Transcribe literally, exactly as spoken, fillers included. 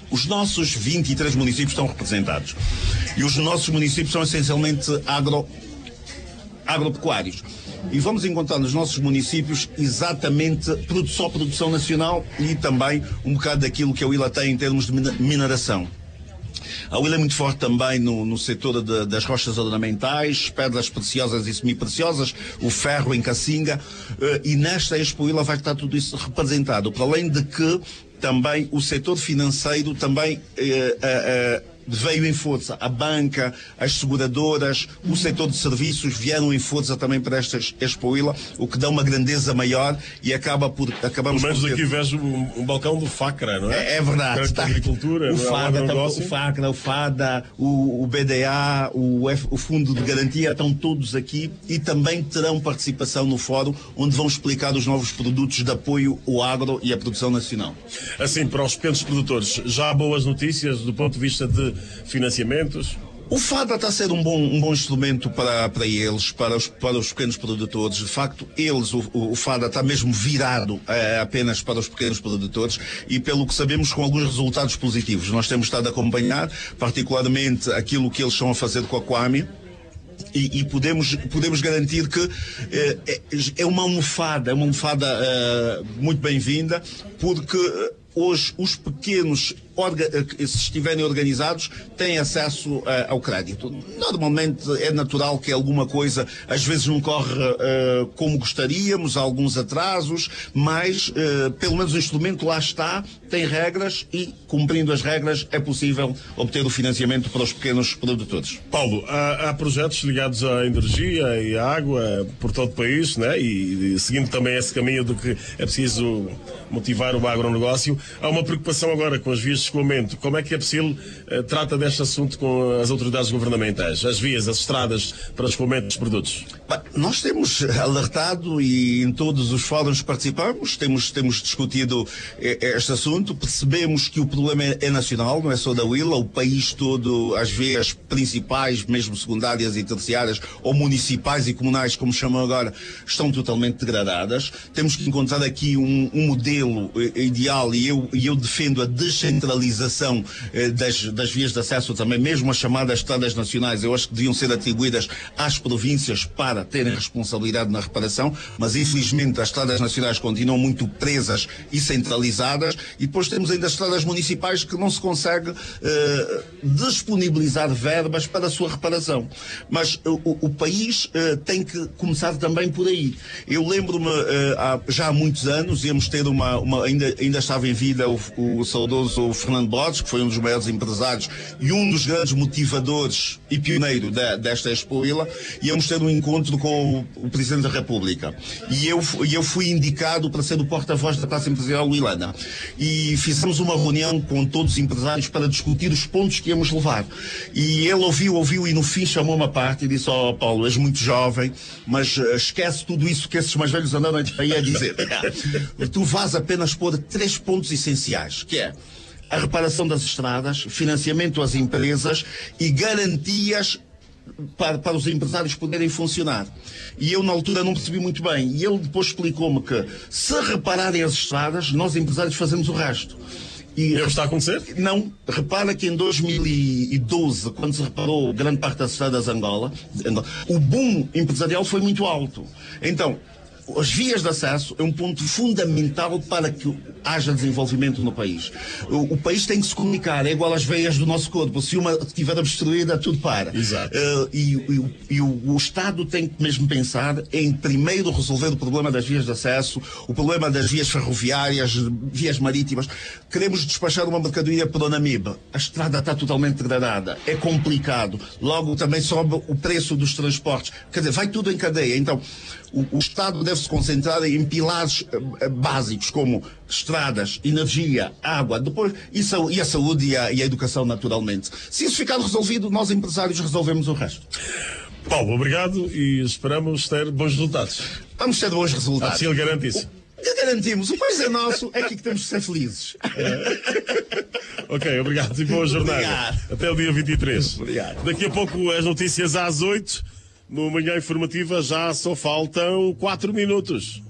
Os nossos vinte e três municípios estão representados. E os nossos municípios são essencialmente agro, agropecuários. E vamos encontrar nos nossos municípios exatamente só produção nacional e também um bocado daquilo que a Huila tem em termos de mineração. A Huila é muito forte também no, no setor de, das rochas ornamentais, pedras preciosas e semi-preciosas, o ferro em Cacinga, e nesta Expo Huila vai estar tudo isso representado, para além de que também o setor financeiro também eh, eh, veio em força. A banca, as seguradoras, o setor de serviços vieram em força também para esta Expo Huila, o que dá uma grandeza maior e acaba por... acabamos Pelo menos por ter... aqui vejo um, um balcão do FACRA, não é? É, é verdade. Está. Agricultura, o, FADA, é o FACRA, o FADA, o, o B D A, o, F, o Fundo de Garantia, estão todos aqui e também terão participação no fórum, onde vão explicar os novos produtos de apoio ao agro e à produção nacional. Assim, para os pequenos produtores, já há boas notícias do ponto de vista de financiamentos? O FADA está a ser um bom, um bom instrumento para, para eles, para os, para os pequenos produtores. De facto, eles, o, o FADA está mesmo virado é, apenas para os pequenos produtores e, pelo que sabemos, com alguns resultados positivos. Nós temos estado a acompanhar, particularmente, aquilo que eles estão a fazer com a Kwame. E, e podemos, podemos garantir que eh, é, é uma almofada, é uma almofada eh, muito bem-vinda, porque hoje os pequenos, se estiverem organizados, têm acesso uh, ao crédito. Normalmente é natural que alguma coisa às vezes não corre uh, como gostaríamos, há alguns atrasos, mas uh, pelo menos o instrumento lá está, tem regras e, cumprindo as regras, é possível obter o financiamento para os pequenos produtores. Paulo, há, há projetos ligados à energia e à água por todo o país, né? e, e seguindo também esse caminho de que é preciso motivar o agronegócio. Há uma preocupação agora com as vias de escoamento. Como é que a PSIL uh, trata deste assunto com as autoridades governamentais? As vias, as estradas para o escoamento dos produtos? Bem, nós temos alertado e em todos os fóruns participamos, temos, temos discutido este assunto, percebemos que o problema é, é nacional, não é só da Huila, o país todo, as vias principais, mesmo secundárias e terciárias, ou municipais e comunais, como chamam agora, estão totalmente degradadas. Temos que encontrar aqui um, um modelo ideal e eu, e eu defendo a descentralização eh, das, das vias de acesso também, mesmo as chamadas estradas nacionais, eu acho que deviam ser atribuídas às províncias para terem responsabilidade na reparação, mas infelizmente as estradas nacionais continuam muito presas e centralizadas, e depois temos ainda as estradas municipais que não se consegue eh, disponibilizar verbas para a sua reparação. Mas o, o país eh, tem que começar também por aí. Eu lembro-me, eh, há, já há muitos anos, íamos ter uma, uma ainda, ainda estava em vida o, o saudoso Fernando Borges, que foi um dos maiores empresários e um dos grandes motivadores e pioneiro da, desta Expo Huila, íamos ter um encontro com o, o Presidente da República. E eu, eu fui indicado para ser o porta-voz da classe empresarial huilana. E fizemos uma reunião com todos os empresários para discutir os pontos que íamos levar. E ele ouviu, ouviu e no fim chamou-me à parte e disse: ó, oh, Paulo, és muito jovem, mas uh, esquece tudo isso que esses mais velhos andaram aí a dizer. Tu vais apenas pôr três pontos essenciais, que é a reparação das estradas, financiamento às empresas e garantias para, para os empresários poderem funcionar. E eu na altura não percebi muito bem. E ele depois explicou-me que se repararem as estradas, nós empresários fazemos o resto. E o que está a acontecer? Não. Repara que em dois mil e doze, quando se reparou grande parte das estradas de Angola, o boom empresarial foi muito alto. Então, as vias de acesso é um ponto fundamental para que haja desenvolvimento no país. O, o país tem que se comunicar, é igual às veias do nosso corpo. Se uma estiver obstruída, tudo para. Exato. Uh, e e, e o, o Estado tem que mesmo pensar em primeiro resolver o problema das vias de acesso, o problema das vias ferroviárias, vias marítimas. Queremos despachar uma mercadoria para o Namibe. A estrada está totalmente degradada. É complicado. Logo também sobe o preço dos transportes. Quer dizer, vai tudo em cadeia. Então, o, o Estado deve se concentrar em pilares uh, básicos como estradas, energia, água, depois, e, sa e a saúde e a, e a educação, naturalmente. Se isso ficar resolvido, nós empresários resolvemos o resto. Paulo, obrigado e esperamos ter bons resultados. Vamos ter bons resultados. A PSIL garante isso. O, garantimos. O país é nosso, é aqui que temos que ser felizes. É. Ok, obrigado e boa jornada. Obrigado. Até o dia vinte e três. Obrigado. Daqui a pouco as notícias às oito. No Manhã Informativa já só faltam quatro minutos.